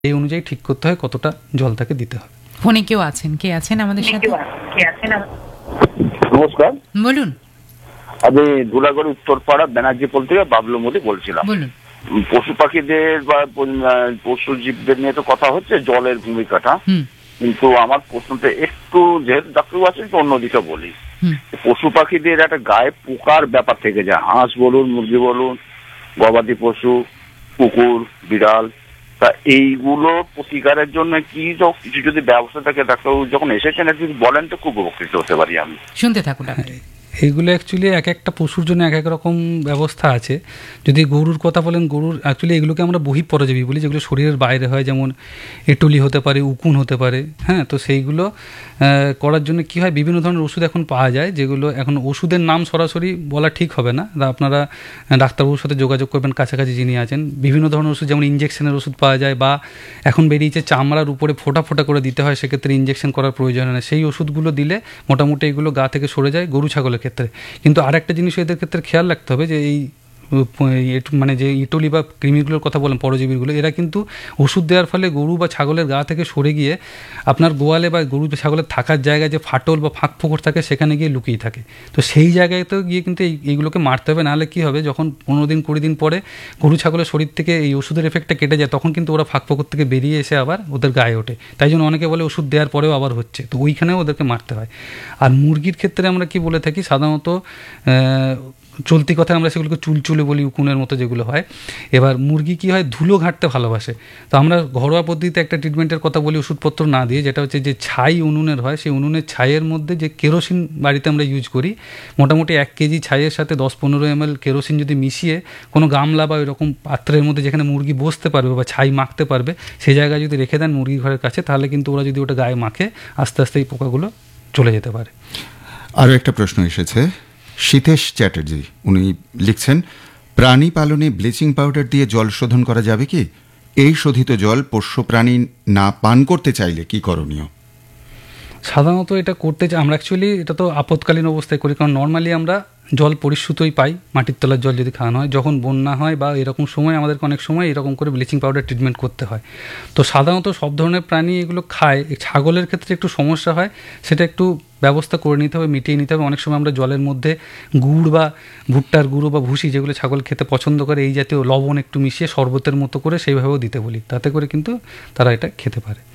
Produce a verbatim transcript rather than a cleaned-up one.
এই অনুযায়ী ঠিক করতে হয় কতটা জল তাকে দিতে হবে। ফোনে কেউ আছেন, কে আছেন আমাদের সাথে? নমস্কার, বলুন। আমি ধুলাগড় উত্তরপাড়া ব্যানার্জিপোল থেকে বাবলু মোদি বলছিলাম। বলুন। পশু পাখিদের বা পশু জীবদের নিয়ে তো কথা হচ্ছে, জলের ভূমিকাটা, কিন্তু আমার প্রশ্নটা একটু, যেহেতু ডাক্তারবাবু আছেন তো অন্যদিকে বলি। পশু পাখিদের একটা গায়ে পোকার ব্যাপার থেকে যায়, হাঁস বলুন, মুরগি বলুন, গবাদি পশু, কুকুর, বিড়াল, তা এইগুলো প্রতিকারের জন্য কি কিছু যদি ব্যবস্থা থাকে ডাক্তারবাবু যখন এসেছেন একটু বলেন তো খুব উপকৃত হতে পারি আমি। শুনতে থাকুন। এইগুলো অ্যাকচুয়ালি এক একটা পশুর জন্য এক এক রকম ব্যবস্থা আছে। যদি গরুর কথা বলেন, গরুর অ্যাকচুয়ালি এগুলোকে আমরা বহিঃপরজীবী বলি, যেগুলো শরীরের বাইরে হয়, যেমন এটুলি হতে পারে, উকুন হতে পারে। হ্যাঁ, তো সেইগুলো করার জন্য কি হয়, বিভিন্ন ধরনের ওষুধ এখন পাওয়া যায়, যেগুলো এখন ওষুধের নাম সরাসরি বলা ঠিক হবে না, আপনারা ডাক্তারবাবুর সাথে যোগাযোগ করবেন কাছাকাছি যিনি আছেন। বিভিন্ন ধরনের ওষুধ, যেমন ইঞ্জেকশনের ওষুধ পাওয়া যায়, বা এখন বেরিয়েছে চামড়ার উপরে ফোঁটা ফোঁটা করে দিতে হয়, সেক্ষেত্রে ইঞ্জেকশন করার প্রয়োজন হয় না। সেই ওষুধগুলো দিলে মোটামুটি এগুলো গা থেকে সরে যায় গরু ছাগলের ক্ষেত্রে। কিন্তু আরেকটা জিনিস এদের ক্ষেত্রে খেয়াল রাখতে হবে যে এই মানে যে ইটলি বা কৃমিগুলোর কথা বলেন, পরজীবীগুলো, এরা কিন্তু ওষুধ দেওয়ার ফলে গরু বা ছাগলের গা থেকে সরে গিয়ে আপনার গোয়ালে বা গরু বা ছাগলের থাকার জায়গায় যে ফাটল বা ফাঁক ফোকর থাকে সেখানে গিয়ে লুকিয়ে থাকে। তো সেই জায়গায় তো গিয়ে কিন্তু এই এইগুলোকে মারতে হবে, নাহলে কী হবে, যখন পনেরো দিন কুড়ি দিন পরে গরু ছাগলের শরীর থেকে এই ওষুধের এফেক্টটা কেটে যায়, তখন কিন্তু ওরা ফাঁক ফোকর থেকে বেরিয়ে এসে আবার ওদের গায়ে ওঠে। তাই জন্য অনেকে বলে ওষুধ দেওয়ার পরেও আবার হচ্ছে, তো ওইখানেও ওদেরকে মারতে হয়। আর মুরগির ক্ষেত্রে আমরা কি বলে থাকি, সাধারণত চলতি কথায় আমরা সেগুলোকে চুলচুলে বলি, উকুনের মতো যেগুলো হয়। এবার মুরগি কি হয়, ধুলো ঘাঁটতে ভালোবাসে, তো আমরা ঘরোয়া পদ্ধতিতে একটা ট্রিটমেন্টের কথা বলি ওষুধপত্র না দিয়ে, যেটা হচ্ছে যে ছাই উনুনের হয়, সেই উনুনের ছাইয়ের মধ্যে যে কেরোসিন বাড়িতে আমরা ইউজ করি, মোটামুটি এক কেজি ছাইয়ের সাথে দশ পনেরো এম এল কেরোসিন যদি মিশিয়ে কোনো গামলা বা এরকম পাত্রের মধ্যে যেখানে মুরগি বসতে পারবে বা ছাই মাখতে পারবে, সেই জায়গায় যদি রেখে দেন মুরগি ঘরের কাছে, তাহলে কিন্তু ওরা যদি ওটা গায়ে মাখে, আস্তে আস্তে এই পোকাগুলো চলে যেতে পারে। আরও একটা প্রশ্ন এসেছে, শীতেশ চ্যাটার্জি, উনি লিখছেন, প্রাণী পালনে ব্লিচিং পাউডার দিয়ে জল শোধন করা যাবে কি? এই শোধিত জল পোষ্য প্রাণী না পান করতে চাইলে কি করণীয়? সাধারণত এটা করতে চাই আমরা, অ্যাকচুয়ালি এটা তো আপৎকালীন অবস্থায় করি, কারণ নর্মালি আমরা জল পরিশুদ্ধই পাই, মাটির তলার জল যদি খাওয়ানো হয়। যখন বন্যা হয় বা এরকম সময় আমাদেরকে অনেক সময় এরকম করে ব্লিচিং পাউডার ট্রিটমেন্ট করতে হয়। তো সাধারণত সব ধরনের প্রাণী এগুলো খায়, ছাগলের ক্ষেত্রে একটু সমস্যা হয়, সেটা একটু ব্যবস্থা করে নিতে হবে, মিটিয়ে নিতে হবে। অনেক সময় আমরা জলের মধ্যে গুড় বা ভুট্টার গুঁড়ো বা ভুসি, যেগুলো ছাগল খেতে পছন্দ করে, এই জাতীয় লবণ একটু মিশিয়ে শরবতের মতো করে সেইভাবেও দিতে বলি, তাতে করে কিন্তু তারা এটা খেতে পারে।